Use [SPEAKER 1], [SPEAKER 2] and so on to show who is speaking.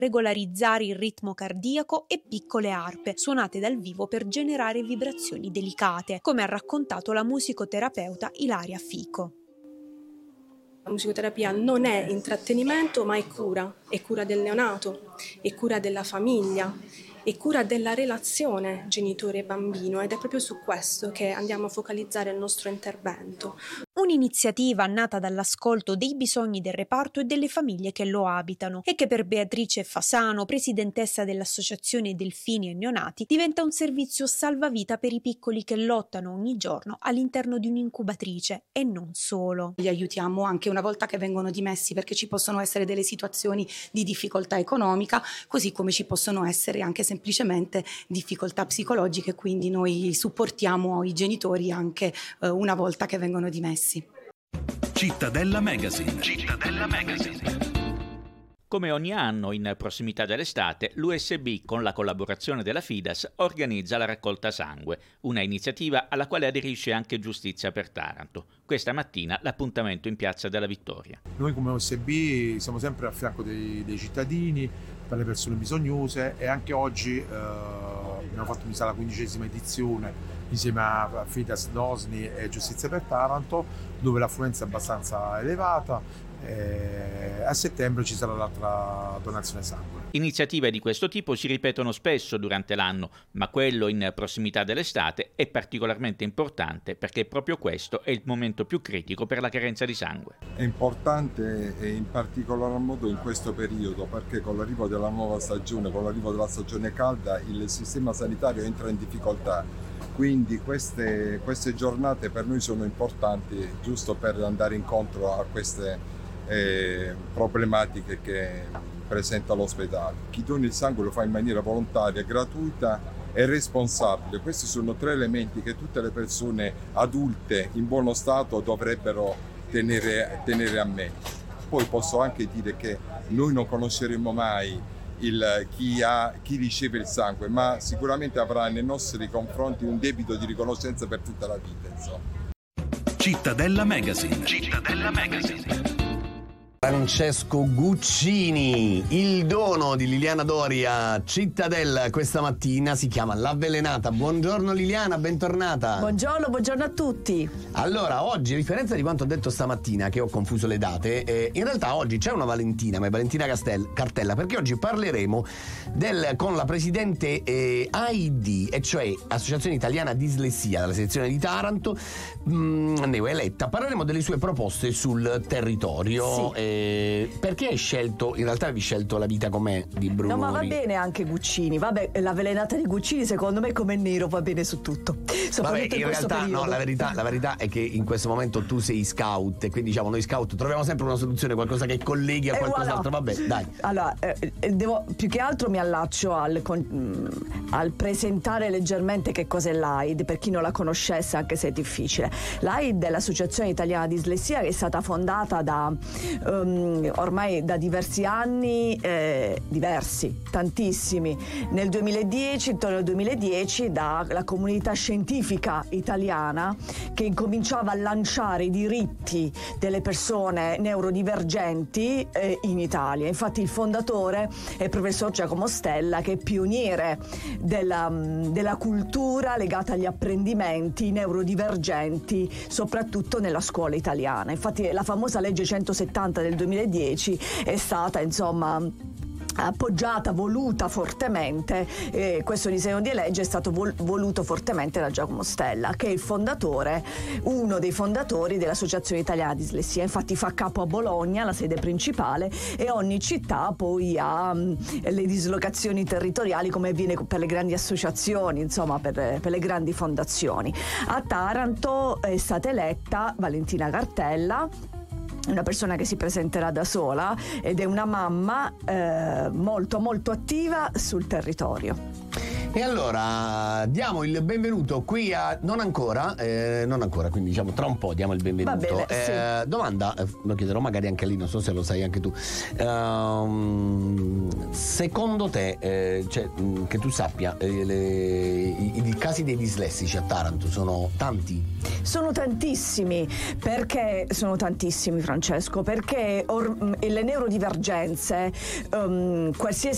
[SPEAKER 1] regolarizzare il ritmo cardiaco e piccole arpe suonate dal vivo per generare vibrazioni delicate, come ha raccontato la musicoterapeuta Ilaria Fico.
[SPEAKER 2] La musicoterapia non è intrattenimento, ma è cura del neonato, è cura della famiglia, è cura della relazione genitore-bambino, ed è proprio su questo che andiamo a focalizzare il nostro intervento.
[SPEAKER 1] Un'iniziativa nata dall'ascolto dei bisogni del reparto e delle famiglie che lo abitano e che per Beatrice Fasano, presidentessa dell'Associazione Delfini e Neonati, diventa un servizio salvavita per i piccoli che lottano ogni giorno all'interno di un'incubatrice e non solo.
[SPEAKER 3] Li aiutiamo anche una volta che vengono dimessi, perché ci possono essere delle situazioni di difficoltà economica, così come ci possono essere anche semplicemente difficoltà psicologiche, quindi noi supportiamo i genitori anche una volta che vengono dimessi.
[SPEAKER 4] Cittadella Magazine. Cittadella Magazine.
[SPEAKER 5] Come ogni anno, in prossimità dell'estate, l'USB, con la collaborazione della Fidas, organizza la raccolta sangue, una iniziativa alla quale aderisce anche Giustizia per Taranto. Questa mattina l'appuntamento in Piazza della Vittoria.
[SPEAKER 6] Noi come USB siamo sempre a fianco dei cittadini, per le persone bisognose, e anche oggi abbiamo fatto la 15ª edizione insieme a Fidas Dosni e Giustizia per Taranto, dove l'affluenza è abbastanza elevata. A settembre ci sarà l'altra donazione sangue.
[SPEAKER 5] Iniziative di questo tipo si ripetono spesso durante l'anno, ma quello in prossimità dell'estate è particolarmente importante perché proprio questo è il momento più critico per la carenza di sangue.
[SPEAKER 7] È importante e in particolar modo in questo periodo, perché con l'arrivo della nuova stagione, con l'arrivo della stagione calda, il sistema sanitario entra in difficoltà. Quindi queste giornate per noi sono importanti, giusto per andare incontro a queste problematiche che presenta l'ospedale. Chi dona il sangue lo fa in maniera volontaria, gratuita e responsabile. Questi sono 3 elementi che tutte le persone adulte in buono stato dovrebbero tenere a mente. Poi posso anche dire che noi non conosceremo mai chi riceve il sangue, ma sicuramente avrà nei nostri confronti un debito di riconoscenza per tutta la vita, insomma.
[SPEAKER 4] Cittadella Magazine. Cittadella Magazine.
[SPEAKER 8] Francesco Guccini, il dono di Liliana Doria, Cittadella questa mattina si chiama L'Avvelenata. Buongiorno Liliana, bentornata.
[SPEAKER 9] Buongiorno a tutti.
[SPEAKER 8] Allora, oggi, a differenza di quanto ho detto stamattina, che ho confuso le date, in realtà oggi c'è una Valentina, ma è Valentina Cartella, perché oggi parleremo con la presidente AID, e cioè Associazione Italiana Dislessia, della sezione di Taranto, Neo Eletta. Parleremo delle sue proposte sul territorio.
[SPEAKER 9] Sì.
[SPEAKER 8] Perché hai scelto, in realtà avevi scelto La vita com'è di Bruno?
[SPEAKER 9] No, ma va bene anche Guccini. Vabbè, L'Avvelenata di Guccini secondo me come nero va bene su tutto.
[SPEAKER 8] Vabbè, in realtà no, la verità è che in questo momento tu sei scout, e quindi diciamo noi scout troviamo sempre una soluzione, qualcosa che colleghi a qualcos'altro. Vabbè, dai.
[SPEAKER 9] Allora, più che altro mi allaccio al presentare leggermente che cos'è l'AID, per chi non la conoscesse, anche se è difficile. L'AID è l'Associazione Italiana Dislessia, che è stata fondata ormai da diversi anni, tantissimi. Nel 2010, intorno al 2010, dalla comunità scientifica italiana, che incominciava a lanciare i diritti delle persone neurodivergenti in Italia. Infatti il fondatore è il professor Giacomo Stella, che è pioniere della cultura legata agli apprendimenti neurodivergenti, soprattutto nella scuola italiana. Infatti la famosa legge 170 del 2010 è stata appoggiata, voluta fortemente, questo disegno di legge è stato voluto fortemente da Giacomo Stella, che è uno dei fondatori dell'Associazione Italiana Dislessia. Infatti fa capo a Bologna, la sede principale, e ogni città poi ha le dislocazioni territoriali, come avviene per le grandi associazioni, insomma per le grandi fondazioni. A Taranto è stata eletta Valentina Cartella, una persona che si presenterà da sola, ed è una mamma molto molto attiva sul territorio.
[SPEAKER 8] E allora diamo il benvenuto qui a non ancora, quindi diciamo tra un po' diamo il benvenuto.
[SPEAKER 9] Va bene, sì.
[SPEAKER 8] Domanda, lo chiederò magari anche lì, non so se lo sai anche tu. Secondo te, che tu sappia, i casi dei dislessici a Taranto sono tanti?
[SPEAKER 9] Sono tantissimi, Francesco, perché le neurodivergenze, qualsiasi